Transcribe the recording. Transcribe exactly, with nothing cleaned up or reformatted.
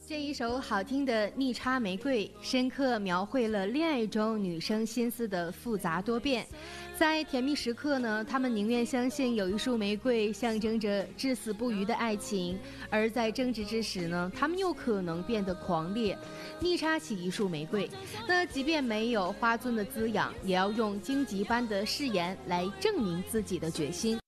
这一首好听的《逆插玫瑰》，深刻描绘了恋爱中女生心思的复杂多变。在甜蜜时刻呢，他们宁愿相信有一束玫瑰象征着至死不渝的爱情，而在争执之时呢，他们又可能变得狂烈，逆插起一束玫瑰。那即便没有花樽的滋养，也要用荆棘般的誓言来证明自己的决心。